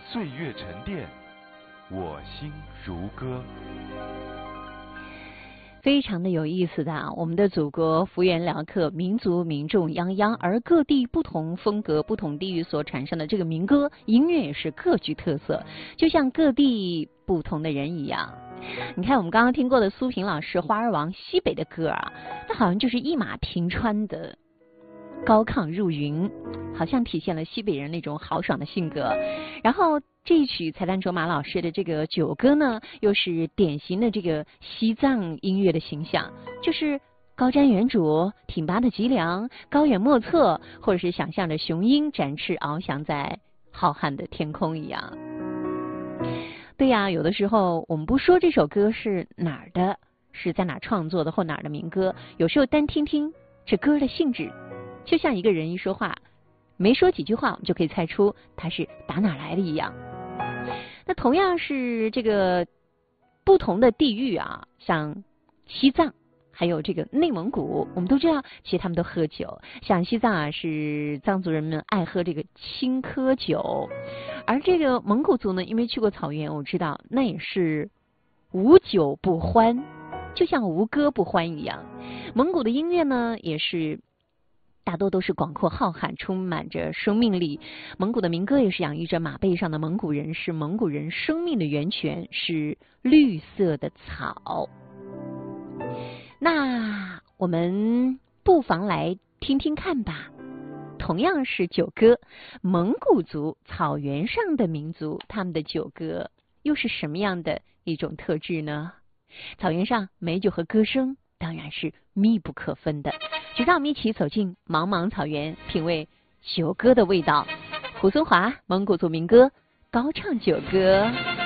岁月沉淀，我心如歌。 非常的有意思的啊，我们的祖国幅员辽阔，民族民众泱泱，而各地不同风格、不同地域所产生的这个民歌音乐也是各具特色，就像各地不同的人一样。你看我们刚刚听过的苏萍老师《花儿王》西北的歌啊，那好像就是一马平川的高亢入云，好像体现了西北人那种豪爽的性格。然后这一曲彩蛋卓玛老师的这个九歌呢，又是典型的这个西藏音乐的形象，就是高瞻远瞩、挺拔的脊梁、高远莫测，或者是想象着雄鹰展翅翱翔在浩瀚的天空一样。对呀，有的时候我们不说这首歌是哪儿的，是在哪创作的或哪儿的民歌，有时候单听听这歌的性质，就像一个人一说话，没说几句话，我们就可以猜出他是打哪来的一样。那同样是这个不同的地域啊，像西藏还有这个内蒙古，我们都知道其实他们都喝酒，像西藏啊是藏族人们爱喝这个青稞酒，而这个蒙古族呢，因为去过草原，我知道那也是无酒不欢，就像无歌不欢一样。蒙古的音乐呢也是大多都是广阔浩瀚，充满着生命力。蒙古的民歌也是养育着马背上的蒙古人，是蒙古人生命的源泉，是绿色的草。那我们不妨来听听看吧。同样是酒歌，蒙古族草原上的民族，他们的酒歌又是什么样的一种特质呢？草原上美酒和歌声当然是密不可分的，就让我们一起走进茫茫草原，品味酒歌的味道。胡松华蒙古族民歌高唱酒歌。